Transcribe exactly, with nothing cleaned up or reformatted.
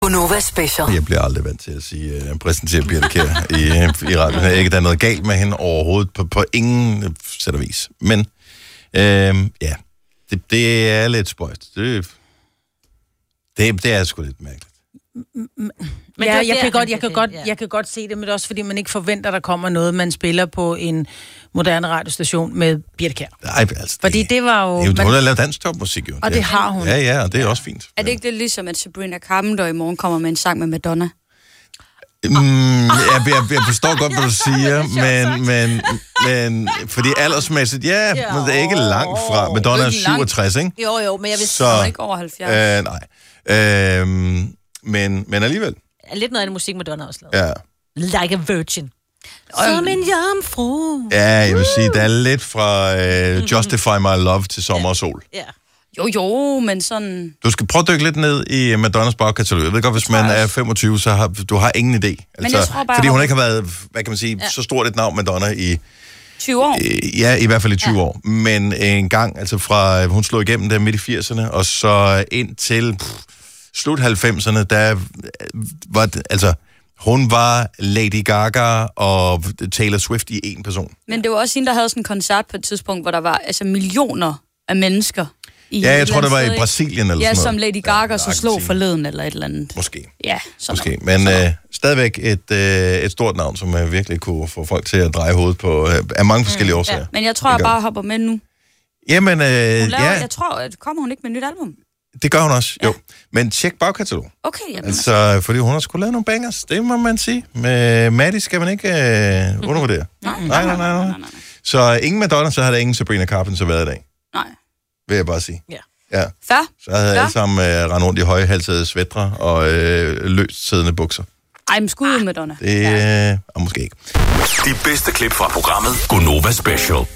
Gonova Special. Jeg bliver aldrig vant til at sige, uh, præsentere Birthe Kjær i, i radioen. Jeg ikke, der er noget galt med hende overhovedet på, på ingen sæt og vis. Men uh, ja, det, det er lidt spøjst. Det, det, det er sgu lidt mærkeligt. Men ja, jeg kan, godt, jeg, kan godt, jeg kan godt se det, men det er også fordi, man ikke forventer, der kommer noget, man spiller på en moderne radiostation med Birthe Kjær. Nej, altså, fordi det, det var jo... Det, man, hun har lavet dansktopmusik, jo. Og det har hun. Ja, ja, og det er også fint. Er det ikke det ligesom, at Sabrina Carpenter i morgen kommer med en sang med Madonna? Mm, jeg, jeg, jeg forstår godt, hvad du siger, men, men, men fordi aldersmæssigt, ja, men det er ikke langt fra. Madonna er syvogtres, ikke? Jo, jo, men jeg vil så ikke over halvfjerds. Øh, nej. Øh, men, men alligevel. Lidt noget af det musik, Madonna også lavet. Ja. Like a virgin. Som en jomfru. Ja, jeg vil sige, der er lidt fra uh, Justify My Love til Sommer og Sol. Ja. Jo, jo, men sådan... Du skal prøve at dykke lidt ned i Madonnas bagkatalog. Jeg ved godt, hvis man er femogtyve, så har du har ingen idé. Altså, men jeg tror bare, fordi hun ikke har været, hvad kan man sige, ja. så stort et navn Madonna i... tyve år? Øh, ja, i hvert fald i tyve ja. år. Men en gang, altså fra... Hun slog igennem der midt i firserne, og så ind til pff, slut halvfemserne, der var... Altså, hun var Lady Gaga og Taylor Swift i en person. Men det var også hende, der havde sådan en koncert på et tidspunkt, hvor der var altså millioner af mennesker. I ja, jeg tror, det var i Brasilien eller ja, sådan noget. Ja, som Lady Gaga ja, så slog forleden eller et eller andet. Måske. Ja, sådan Måske. Men øh, stadigvæk et, øh, et stort navn, som øh, virkelig kunne få folk til at dreje hovedet på, øh, af mange forskellige mm, årsager. Ja. Men jeg tror, jeg bare hopper med nu. Jamen, øh, laver, ja. Jeg tror, at kommer hun ikke med et nyt album? Det gør hun også, ja. jo. Men tjek bagkatalog. Okay, jamen. Altså, fordi hun har sgu lavet nogle bangers, det må man sige. Med Maddie skal man ikke øh, undervurdere. Nej, nej, nej, nej, nej. Så ingen Madonna, så har der ingen Sabrina Carpenter været i dag. Nej. Vil jeg bare sige. Ja. Ja. Fair. Så havde jeg alle sammen øh, rendt rundt i højhalsede svætre og øh, løst siddende bukser. Ej, men skud med Madonna. Det ja. øh, og måske ikke. De bedste klip fra programmet Gonova Special.